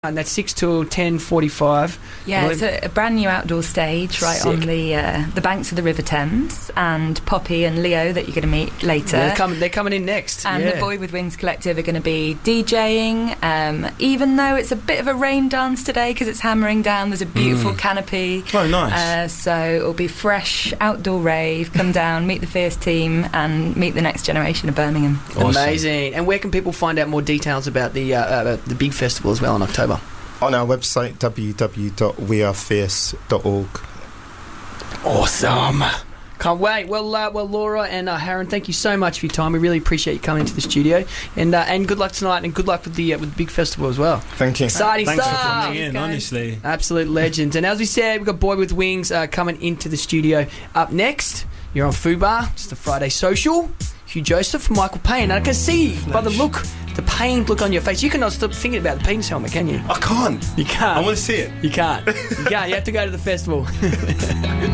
And that's 6 till 10:45. Yeah, it's a brand new outdoor stage right on the banks of the River Thames, and Poppy and Leo that you're going to meet later. They're coming in next. And the Boy with Wings Collective are going to be DJing. Even though it's a bit of a rain dance today because it's hammering down, there's a beautiful canopy. Oh, nice. So it'll be fresh outdoor rave. Come down, meet the Fierce team, and meet the next generation of Birmingham. Awesome. Amazing. And where can people find out more details about the big festival as well in October? On our website, www.wearefierce.org. Awesome. Can't wait. Well, Laura and Harron, thank you so much for your time. We really appreciate you coming into the studio, and good luck tonight, and good luck with the big festival as well. Thank you. Exciting Thanks stuff. for coming in, honestly. Absolute legends. And as we said, we've got Boy with Wings coming into the studio. Up next, you're on Fubar, just a Friday social. Hugh Joseph, Michael Payne. And I can see by the pained look on your face. You cannot stop thinking about the penis helmet, can you? I can't. You can't. I want to see it. You can't. You have to go to the festival.